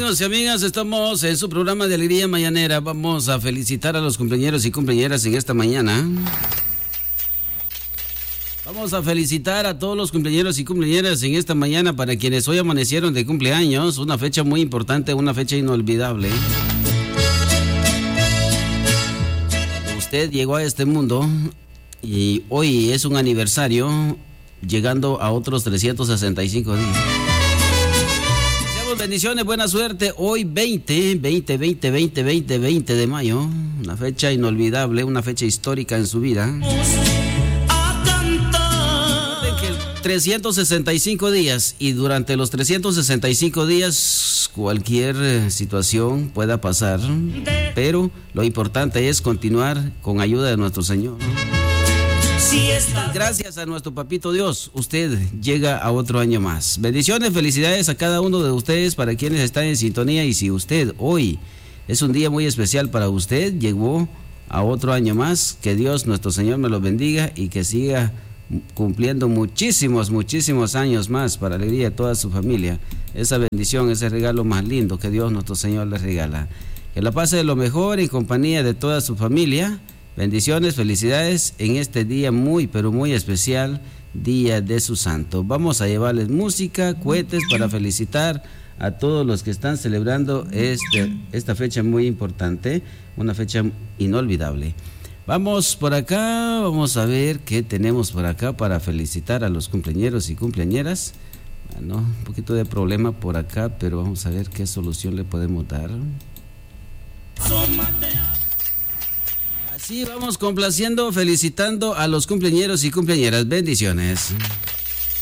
Amigos y amigas, estamos en su programa de Alegría Mañanera. Vamos a felicitar a los cumpleañeros y cumpleañeras en esta mañana. Vamos a felicitar a todos los cumpleañeros y cumpleañeras en esta mañana para quienes hoy amanecieron de cumpleaños. Una fecha muy importante, una fecha inolvidable. Usted llegó a este mundo y hoy es un aniversario, llegando a otros 365 días. Deseamos bendiciones, buena suerte. Hoy 20 de mayo, una fecha inolvidable, una fecha histórica en su vida. 365 días y durante los 365 días cualquier situación pueda pasar, pero lo importante es continuar con ayuda de nuestro Señor. Gracias a nuestro Papito Dios, usted llega a otro año más. Bendiciones, felicidades a cada uno de ustedes, para quienes están en sintonía. Y si usted hoy es un día muy especial para usted, llegó a otro año más, que Dios nuestro Señor me lo bendiga y que siga cumpliendo muchísimos años más para alegría de toda su familia. Esa bendición, ese regalo más lindo que Dios nuestro Señor les regala. Que la pase de lo mejor en compañía de toda su familia. Bendiciones, felicidades en este día muy, pero muy especial, día de su santo. Vamos a llevarles música, cohetes para felicitar a todos los que están celebrando esta fecha muy importante, una fecha inolvidable. Vamos por acá, vamos a ver qué tenemos por acá para felicitar a los cumpleañeros y cumpleañeras. Bueno, un poquito de problema por acá, pero vamos a ver qué solución le podemos dar. Así vamos complaciendo, felicitando a los cumpleañeros y cumpleañeras. Bendiciones.